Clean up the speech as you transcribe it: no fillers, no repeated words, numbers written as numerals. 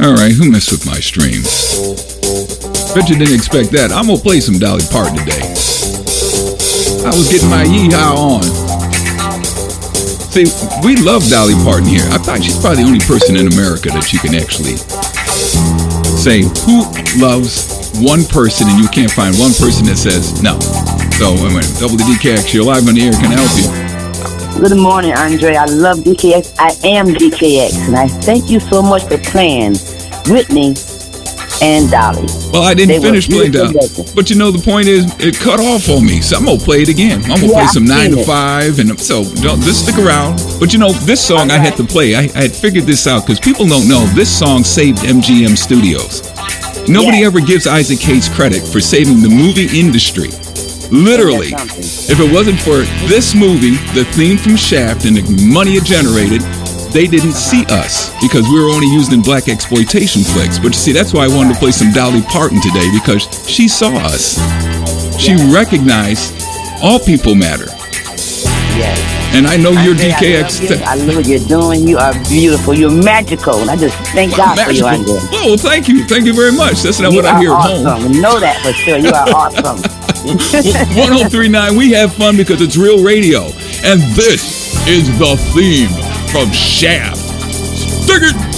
All right, who messed with my stream? Bet you didn't expect that. I'm gonna play some Dolly Parton today. I was getting my yeehaw on. See, we love Dolly Parton here. I thought she's probably the only person in America that you can actually say who loves one person, and you can't find one person that says no. So, WDKX, you're live on the air. Can I help you? Good morning, Andre. I love DKX. I am DKX, and I thank you so much for playing Whitney and Dolly. Well, I didn't finish playing Dolly, but you know the point is it cut off on me, so I'm gonna play it again. I'm gonna play some 9 to 5, and so just stick around. But you know this song I had to play. I had figured this out because people don't know this song saved MGM Studios. Nobody ever gives Isaac Hayes credit for saving the movie industry. Literally, if it wasn't for this movie, the theme from Shaft, and the money it generated, they didn't see us because we were only used in black exploitation flicks. But you see, that's why I wanted to play some Dolly Parton today, because she saw us. She recognized all people matter. Yes. And I know you're DKX. I love what you're doing. You are beautiful. You're magical. And I just thank God for you, Andre. Oh, well, thank you. Thank you very much. That's not what I hear at home. You know that for sure. You are awesome. 1039, we have fun because it's real radio. And this is the theme from Shaft. Stick it!